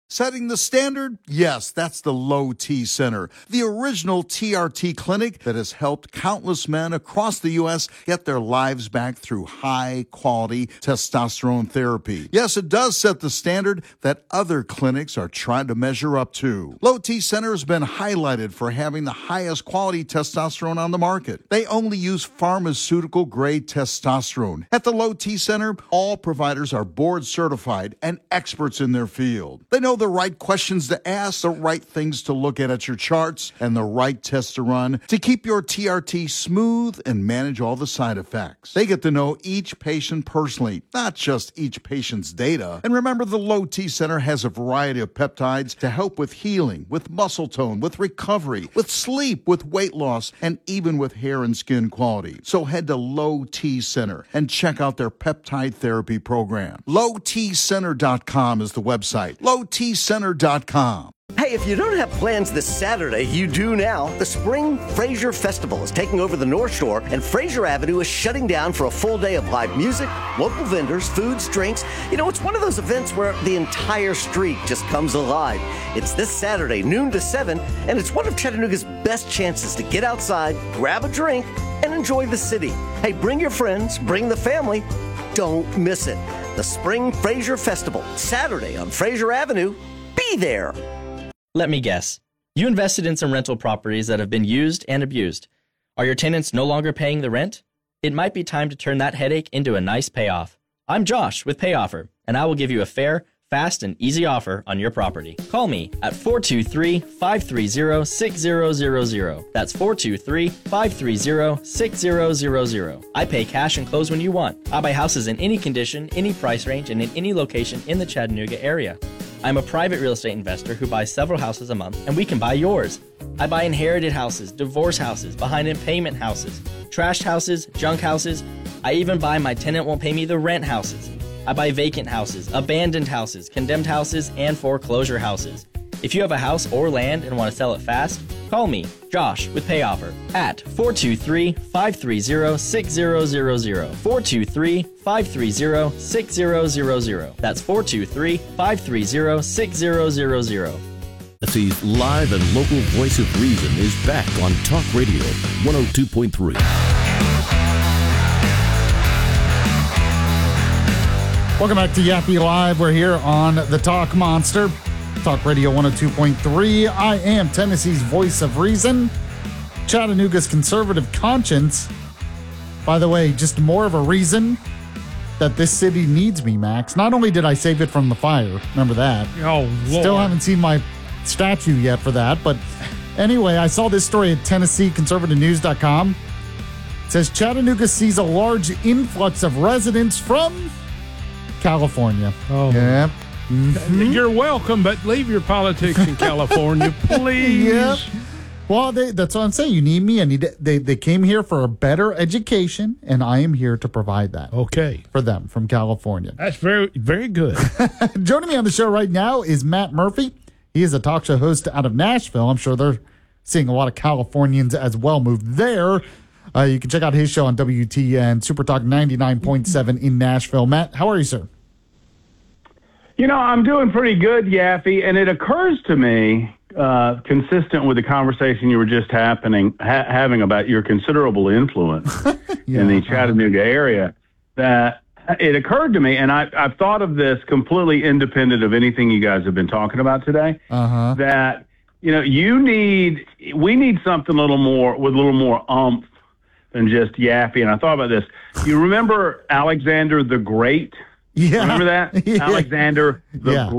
Setting the standard? Yes, that's the Low T Center, the original TRT clinic that has helped countless men across the U.S. get their lives back through high-quality testosterone therapy. Yes, it does set the standard that other clinics are trying to measure up to. Low T Center has been highlighted for having the highest quality testosterone on the market. They only use pharmaceutical-grade testosterone. At the Low T Center, all providers are board certified and experts in their field. They know the right questions to ask, the right things to look at your charts, and the right tests to run to keep your TRT smooth and manage all the side effects. They get to know each patient personally, not just each patient's data. And remember, the Low T Center has a variety of peptides to help with healing, with muscle tone, with recovery, with sleep, with weight loss, and even with hair and skin quality. So head to Low T Center and check out their peptide therapy program. LowTcenter.com is the website. LowTcenter.com. Hey, if you don't have plans this Saturday, you do now. The Spring Fraser Festival is taking over the North Shore, and Fraser Avenue is shutting down for a full day of live music, local vendors, foods, drinks. You know, it's one of those events where the entire street just comes alive. It's this Saturday, noon to 7, and it's one of Chattanooga's best chances to get outside, grab a drink, and enjoy the city. Hey, bring your friends, bring the family. Don't miss it. The Spring Fraser Festival, Saturday on Fraser Avenue. Be there. Let me guess. You invested in some rental properties that have been used and abused. Are your tenants no longer paying the rent? It might be time to turn that headache into a nice payoff. I'm Josh with PayOffer, and I will give you a fair, fast, and easy offer on your property. Call me at 423-530-6000. That's 423-530-6000. I pay cash and close when you want. I buy houses in any condition, any price range, and in any location in the Chattanooga area. I'm a private real estate investor who buys several houses a month, and we can buy yours. I buy inherited houses, divorce houses, behind-in-payment houses, trashed houses, junk houses. I even buy my tenant won't pay me the rent houses. I buy vacant houses, abandoned houses, condemned houses, and foreclosure houses. If you have a house or land and want to sell it fast, call me, Josh, with PayOffer at 423-530-6000. 423-530-6000. That's 423-530-6000. Tennessee's live and local voice of reason is back on Talk Radio 102.3. Welcome back to Yappy Live. We're here on the Talk Monster. Talk Radio 102.3. I am Tennessee's voice of reason, Chattanooga's conservative conscience. By the way, just more of a reason that this city needs me, Max. Not only did I save it from the fire, remember that. Oh, Lord. Still haven't seen my statue yet for that. But anyway, I saw this story at TennesseeConservativeNews.com. It says Chattanooga sees a large influx of residents from California. Oh, yeah. Mm-hmm. You're welcome, but leave your politics in California, please. Yep. Well, that's what I'm saying. You need me. They came here for a better education, and I am here to provide that. Okay. For them from California. That's very, very good. Joining me on the show right now is Matt Murphy. He is a talk show host out of Nashville. I'm sure they're seeing a lot of Californians as well move there. You can check out his show on WTN Super Talk 99.7 in Nashville. Matt, how are you, sir? You know, I'm doing pretty good, Yaffee, and it occurs to me, consistent with the conversation you were just having about your considerable influence in the Chattanooga area, that it occurred to me, and I've thought of this completely independent of anything you guys have been talking about today, that, you know, we need something with a little more oomph than just Yaffee. And I thought about this. You remember Alexander the Great? Yeah. Remember that? Yeah. Alexander the